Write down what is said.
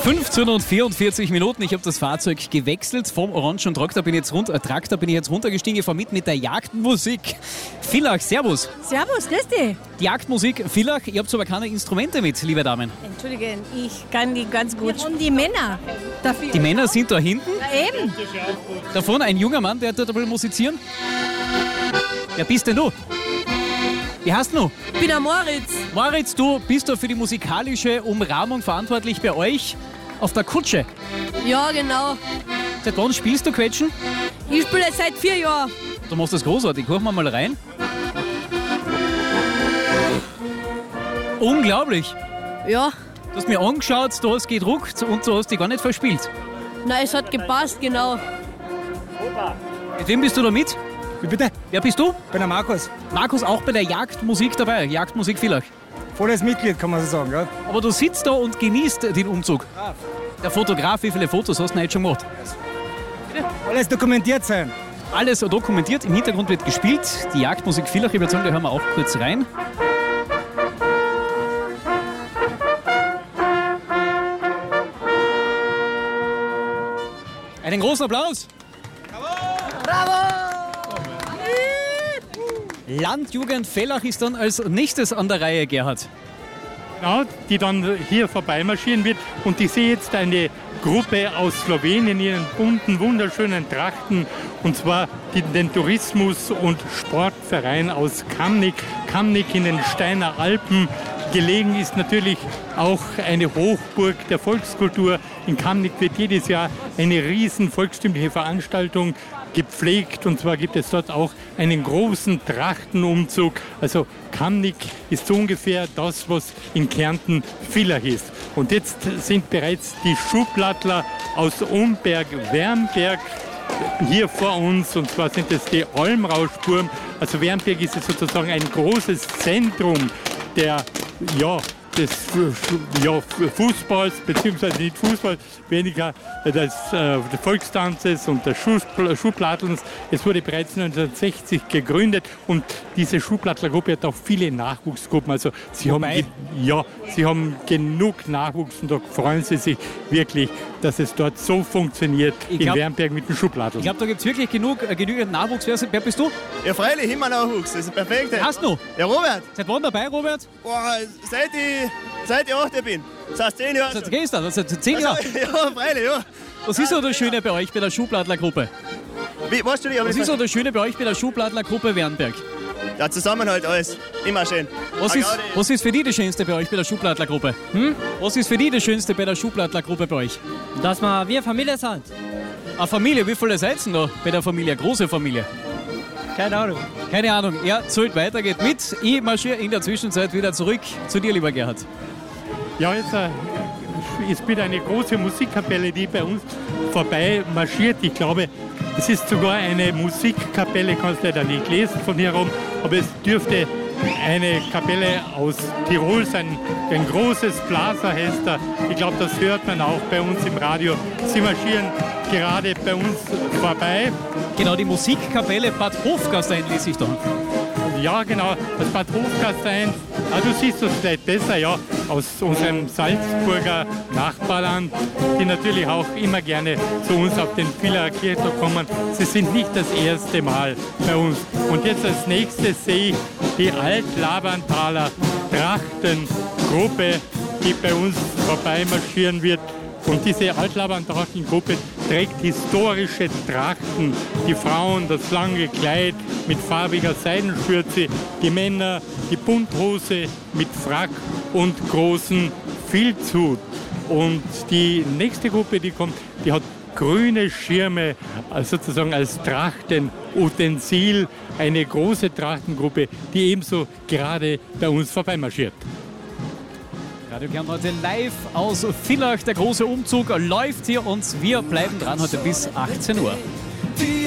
15:44. Ich habe das Fahrzeug gewechselt. Vom orangen Traktor bin ich jetzt runtergestiegen. Ich fahre mit der Jagdmusik. Villach, servus. Servus, grüß dich. Die Jagdmusik Villach, ihr habt aber keine Instrumente mit, liebe Damen. Entschuldigung, ich kann die ganz gut. Wir haben die Männer dafür. Die Männer sind da hinten. Ja, eben. Da vorne ein junger Mann, der dort will musizieren. Wer bist denn du? Wie heißt du? Ich bin der Moritz. Moritz, du bist da für die musikalische Umrahmung verantwortlich bei euch auf der Kutsche. Ja, genau. Seit wann spielst du Quetschen? Ich spiele seit 4 Jahren. Du machst das großartig. Hören wir mal rein. Unglaublich. Ja. Du hast mir angeschaut, du hast gedruckt und du hast dich gar nicht verspielt. Nein, es hat gepasst, genau. Mit wem bist du da mit? Wie bitte? Wer bist du? Ich bin der Markus. Markus, auch bei der Jagdmusik dabei. Jagdmusik Villach. Volles Mitglied, kann man so sagen. Ja? Aber du sitzt da und genießt den Umzug. Der Fotograf, wie viele Fotos hast du denn jetzt schon gemacht? Alles dokumentiert sein. Alles dokumentiert, im Hintergrund wird gespielt. Die Jagdmusik Villach, ich würde sagen, da hören wir auch kurz rein. Einen großen Applaus. Bravo! Landjugend Villach ist dann als nächstes an der Reihe, Gerhard. Genau, die dann hier vorbeimarschieren wird. Und ich sehe jetzt eine Gruppe aus Slowenien in ihren bunten, wunderschönen Trachten. Und zwar den Tourismus- und Sportverein aus Kamnik. Kamnik in den Steiner Alpen. Gelegen ist natürlich auch eine Hochburg der Volkskultur. In Kamnik wird jedes Jahr eine riesen volkstümliche Veranstaltung gepflegt, und zwar gibt es dort auch einen großen Trachtenumzug. Also Kamnik ist so ungefähr das, was in Kärnten Villach ist. Und jetzt sind bereits die Schuhplattler aus Umberg-Wernberg hier vor uns, und zwar sind es die Almrauschburm. Also Wernberg ist sozusagen ein großes Zentrum des Fußballs, beziehungsweise nicht Fußball, weniger des Volkstanzes und des Schuhplattelns. Es wurde bereits 1960 gegründet, und diese Schuhplattlergruppe hat auch viele Nachwuchsgruppen. Also sie haben genug Nachwuchs, und da freuen sie sich wirklich, dass es dort so funktioniert in Wernberg mit dem Schuhplatteln. Ich glaube, da gibt es wirklich genügend Nachwuchs. Wer bist du? Ja, freilich, immer Nachwuchs, das ist perfekt. Wer hast du? Ja, Robert. Seit wann dabei, Robert? Boah, seit ich 8 bin. Das heißt 10 Jahre. Seit gestern, das seit 10 Jahren. Ja, freilich, ja. Was ist so das Schöne bei euch bei der Schuhplattlergruppe? Was ist so das Schöne bei euch bei der Schuhplattlergruppe Wernberg? Der Zusammenhalt, alles. Immer schön. Was ist für dich das Schönste bei euch bei der Schuhplattlergruppe? Was ist für dich das Schönste bei der Schuhplattlergruppe bei euch? Dass wir Familie sind. Eine Familie, wie viele seid ihr da bei der Familie? Große Familie? Keine Ahnung. Keine Ahnung. Er zählt weiter, geht mit. Ich marschiere in der Zwischenzeit wieder zurück zu dir, lieber Gerhard. Ja, jetzt ist wieder eine große Musikkapelle, die bei uns vorbei marschiert. Ich glaube, es ist sogar eine Musikkapelle, kannst du leider nicht lesen von hier rum, aber es dürfte eine Kapelle aus Tirol sein, ein großes Blasorchester. Ich glaube, das hört man auch bei uns im Radio. Sie marschieren gerade bei uns vorbei. Genau, die Musikkapelle Bad Hofgastein lese ich da. Ja, genau, das Bad Hofgastein. Du siehst das vielleicht besser, ja, aus unserem Salzburger Nachbarland, die natürlich auch immer gerne zu uns auf den Villacher Kirchtag kommen. Sie sind nicht das erste Mal bei uns. Und jetzt als nächstes sehe ich die Altlabernthaler Trachtengruppe, die bei uns vorbeimarschieren wird. Und diese Altlabernthalengruppe trägt historische Trachten. Die Frauen das lange Kleid mit farbiger Seidenschürze, die Männer die Bunthose mit Frack und großen Filzhut. Und die nächste Gruppe, die kommt, die hat grüne Schirme sozusagen als Trachtenutensil. Eine große Trachtengruppe, die ebenso gerade bei uns vorbeimarschiert. Radio Kärnten heute live aus Villach. Der große Umzug läuft hier und wir bleiben dran heute bis 18 Uhr.